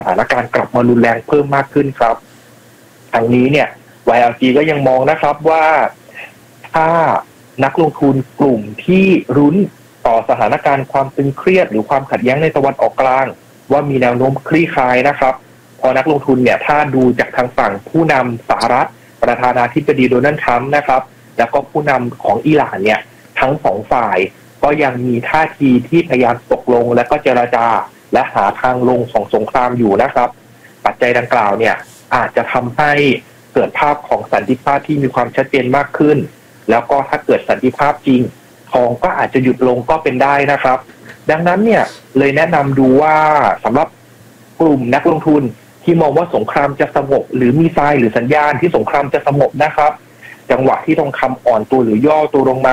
ถานการณ์กลับมารุนแรงเพิ่มมากขึ้นครับทางนี้เนี่ย YLG ก็ยังมองนะครับว่าถ้านักลงทุนกลุ่มที่รุ้นต่อสถานการณ์ความตึงเครียดหรือความขัดแย้งในตะวันออกกลางว่ามีแนวโน้มคลี่คลายนะครับพอนักลงทุนเนี่ยถ้าดูจากทางฝั่งผู้นำสหรัฐประธานาธิบดีโดนัลด์ทรัมป์นะครับแล้วก็ผู้นำของอิหร่านเนี่ยทั้งสองฝ่ายก็ยังมีท่าทีที่พยายามตกลงและก็เจรจาและหาทางลงของสงครามอยู่นะครับปัจจัยดังกล่าวเนี่ยอาจจะทำให้เกิดภาพของสันติภาพที่มีความชัดเจนมากขึ้นแล้วก็ถ้าเกิดสันติภาพจริงทองก็อาจจะหยุดลงก็เป็นได้นะครับดังนั้นเนี่ยเลยแนะนำดูว่าสำหรับกลุ่มนักลงทุนที่มองว่าสงครามจะสงบหรือมีไซน์หรือสัญญาณที่สงครามจะสงบนะครับจังหวะที่ทองคำอ่อนตัวหรือย่อตัวลงมา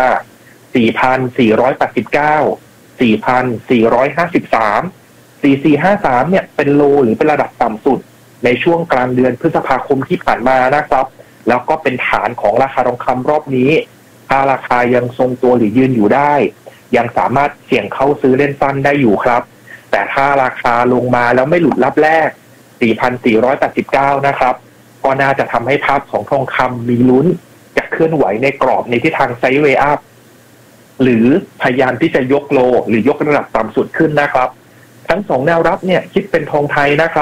4,489 4,453 4,453 เนี่ยเป็นโลหรือเป็นระดับต่ำสุดในช่วงกลางเดือนพฤษภาคมที่ผ่านมานะครับแล้วก็เป็นฐานของราคาทองคำรอบนี้ถ้าราคายังทรงตัวหรือยืนอยู่ได้ยังสามารถเสี่ยงเข้าซื้อเล่นสั้นได้อยู่ครับแต่ถ้าราคาลงมาแล้วไม่หลุดรับแรก 4,489 นะครับก็น่าจะทำให้ภาพของทองคำมีลุ้นจะเคลื่อนไหวในกรอบในทิศทางไซด์เวย์อัพหรือพยายามที่จะยกโลหรือยกระดับต่ำสุดขึ้นนะครับทั้งสองแนวรับเนี่ยคิดเป็นทองไทยนะครับ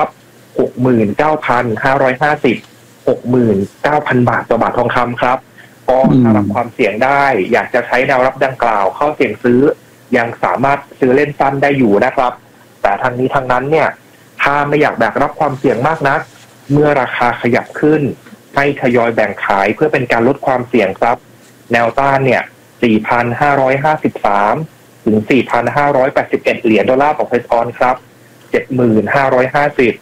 69,550 69,000 บาทต่อบาททองคำครับก็ถ้ารับความเสี่ยงได้อยากจะใช้แนวรับดังกล่าวเข้าเสี่ยงซื้อยังสามารถซื้อเล่นสั้นได้อยู่นะครับแต่ทางนี้ทางนั้นเนี่ยถ้าไม่อยากแบกรับความเสี่ยงมากนักเมื่อราคาขยับขึ้นให้ทยอยแบ่งขายเพื่อเป็นการลดความเสี่ยงครับแนวต้านเนี่ย 4,553 ถึง 4,581 เหรียญดอลลาร์ต่อเพชรออนครับ 7,550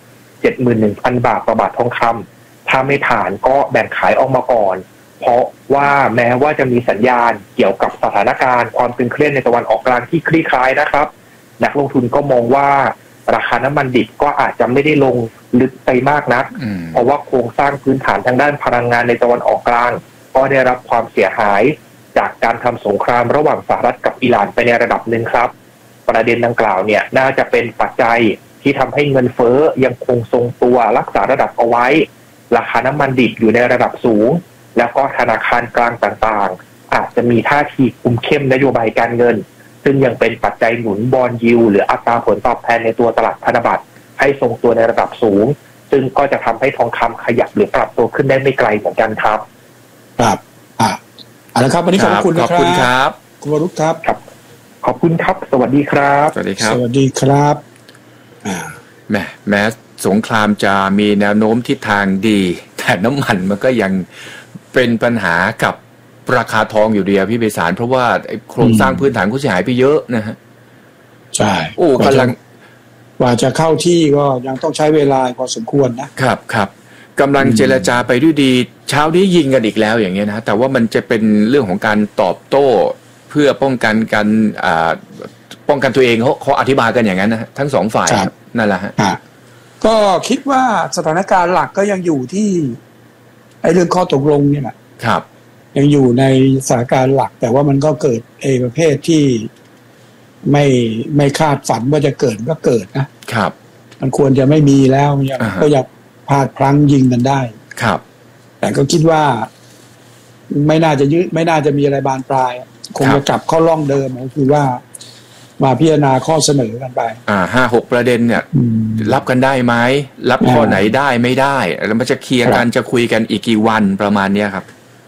71,000 บาทต่อบาททองคำถ้าไม่ผ่านก็แบ่งขายออกมาก่อนเพราะว่าแม้ว่าจะมีสัญญาณเกี่ยวกับสถานการณ์ความตึงเครียดในตะวันออกกลางที่คลี่คลายนะครับนักลงทุนก็มองว่าราคาน้ำมันดิบก็อาจจะไม่ได้ลงลึกไปมากนักเพราะว่าโครงสร้างพื้นฐานทางด้านพลังงานในตะวันออกกลางก็ได้รับความเสียหายจากการทำสงครามระหว่างสหรัฐกับอิหร่านไปในระดับหนึ่งครับประเด็นดังกล่าวเนี่ยน่าจะเป็นปัจจัยที่ทำให้เงินเฟ้อยังคงทรงตัวรักษาระดับเอาไว้ราคาน้ำมันดิบอยู่ในระดับสูงแล้วก็ธนาคารกลางต่างๆอาจจะมีท่าทีคุมเข้มนโยบายการเงินซึ่งยังเป็นปัจจัยหนุนบอนด์ยิลด์หรืออัตราผลตอบแทนในตัวตลาดพันธบัตรให้ทรงตัวในระดับสูงซึ่งก็จะทำให้ทองคำขยับหรือปรับตัวขึ้นได้ไม่ไกลเหมือนกันครับครับเอาละครับวันนี้ขอบคุณนะครับคุณวรุษครับขอบคุณครับสวัสดีครับสวัสดีครับสวัสดีครับแม้สงครามจะมีแนวโน้มทิศทางดีแต่น้ำมันมันก็ยังเป็นปัญหากับราคาทองอยู่ดีพี่ไพศาลเพราะว่าโครงสร้างพื้นฐานก็เสียหายไปเยอะนะฮะใช่กำลังว่าจะเข้าที่ก็ยังต้องใช้เวลาพอสมควรครับกำลังเจรจาไปด้วยดีเช้านี้ยิงกันอีกแล้วอย่างเงี้ยนะแต่ว่ามันจะเป็นเรื่องของการตอบโต้เพื่อป้องกันการป้องกันตัวเองเขาอธิบายกันอย่างนั้นนะทั้งสองฝ่ายนั่นแหละฮะก็คิดว่าสถานการณ์หลักก็ยังอยู่ที่ไอ้เรื่องข้อตกลงเนี่ยแหละครับยังอยู่ในสถานการณ์หลักแต่ว่ามันก็เกิดประเภทที่ไม่คาดฝันว่าจะเกิดก็เกิดนะครับมันควรจะไม่มีแล้วก็อยากพลาดพลั้งยิงกันได้ครับแต่ก็คิดว่าไม่น่าจะมีอะไรบานปลายคงจะกลับเข้าร่องเดิมก็คือว่ามาพิจารณาข้อเสนอกันไป 5-6 ประเด็นเนี่ยรับกันได้ไหมรับข้อไหนได้ไม่ได้แล้วมันจะเคลียร์กันจะคุยกันอีกกี่วันประมาณนี้ครับ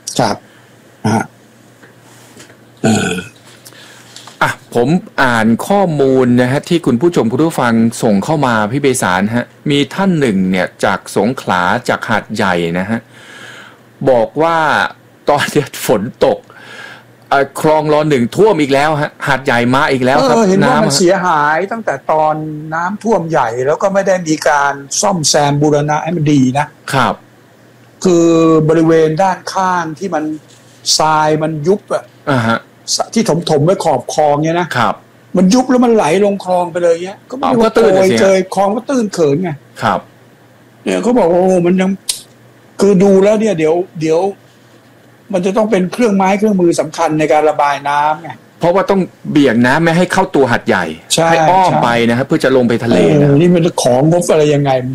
ผมอ่านข้อมูลนะฮะที่คุณผู้ชมคุณผู้ฟังส่งเข้ามาพี่ไพศาลฮะมีท่านหนึ่งเนี่ยจากสงขลาจากหาดใหญ่นะฮะบอกว่าตอนนี้ฝนตกคลองร.1 ท่วมอีกแล้วฮะหาดใหญ่มาอีกแล้วครับเห็นว่ามันเสียหายตั้งแต่ตอนน้ำท่วมใหญ่แล้วก็ไม่ได้มีการซ่อมแซมบูรณะให้มันดีนะครับคือบริเวณด้านข้างที่มันทรายมันยุบที่ถมไว้ขอบคลองเนี่ยนะครับมันยุบแล้วมันไหลลงคลองไปเลยเงี้ยก็ไม่ว่าโอยเจอคลองก็ตื้นเขินไงครับเนี่ยเขาบอกโอ้มันยังคือดูแล้วเนี่ยเดี๋ยวมันจะต้องเป็นเครื่องไม้เครื่องมือสำคัญในการระบายน้ำไงเพราะว่าต้องเบี่ยงน้ำไม่ให้เข้าตัวหาดใหญ่ให้อ้อมไปนะครับเพื่อจะลงไปทะเลนะนี่มันของงบอะไรยังไง